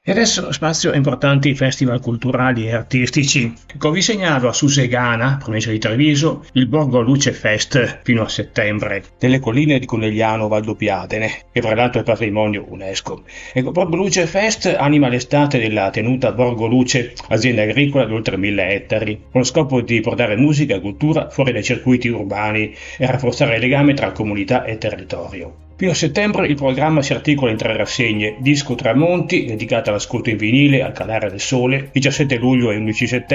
E adesso spazio a importanti festival culturali e artistici. Ecco, vi segnalo a Susegana, provincia di Treviso, il Borgo Luce Fest fino a settembre, nelle colline di Conegliano Valdobbiadene, che tra l'altro è patrimonio UNESCO. Ecco, Borgo Luce Fest anima l'estate della tenuta Borgo Luce, azienda agricola di oltre 1000 ettari, con lo scopo di portare musica e cultura fuori dai circuiti urbani e rafforzare il legame tra comunità e territorio. Fino a settembre il programma si articola in 3 rassegne: Disco Tramonti, dedicata all'ascolto in vinile al calare del sole, 17 luglio e 11 settembre,